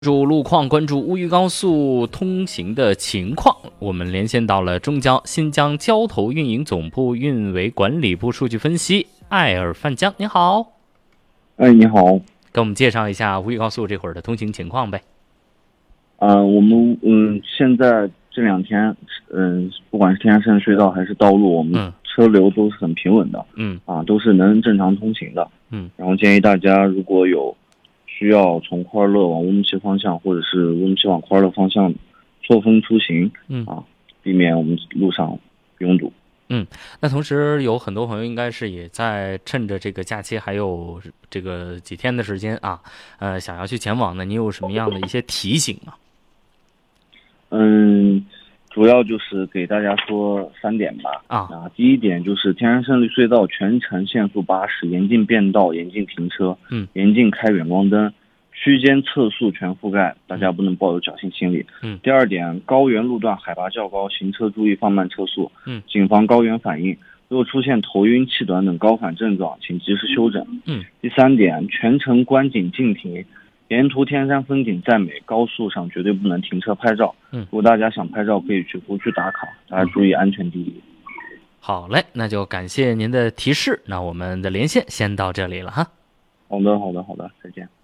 关注路况，关注乌玉高速通行的情况。我们连线到了中交新疆交投运营总部运维管理部数据分析艾尔范江，你好。 你好。 给我们介绍一下乌玉高速这会儿的通行情况呗。 我们现在这2天，不管是天山隧道还是道路，我们车流都是很平稳的，都是能正常通行的，然后建议大家如果有需要从库尔勒往乌鲁木齐方向，或者是乌鲁木齐往库尔勒方向错峰出行，避免我们路上拥堵。 那同时有很多朋友应该是也在趁着这个假期还有这个几天的时间想要去前往呢，你有什么样的一些提醒吗？ 主要就是给大家说3点吧。第一点就是天山胜利隧道全程限速80，严禁变道，严禁停车，严禁开远光灯，区间测速全覆盖，大家不能抱有侥幸心理。第二点，高原路段海拔较高，行车注意放慢车速，谨防高原反应，如果出现头晕、气短等高反症状，请及时休整。第三点，全程观景静停，沿途天山风景再美，高速上绝对不能停车拍照。如果大家想拍照，可以去服务区打卡，大家注意安全第一。 好嘞，那就感谢您的提示，那我们的连线先到这里了哈。 好的，再见。